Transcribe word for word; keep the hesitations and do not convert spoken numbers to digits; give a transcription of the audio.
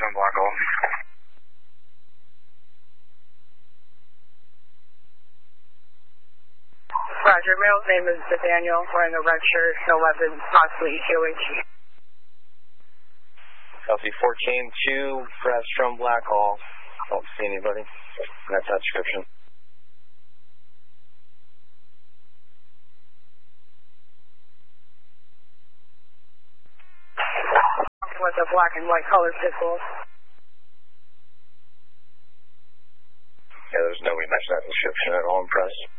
from Blackhole. Roger, male's name is Nathaniel, wearing a red shirt, no weapons, possibly E K H. Kelsey fourteen two, press from Blackhole. Don't see anybody. That's that description. With a black and white colored pistol. Yeah, there's no way to match that description at all. Impressed.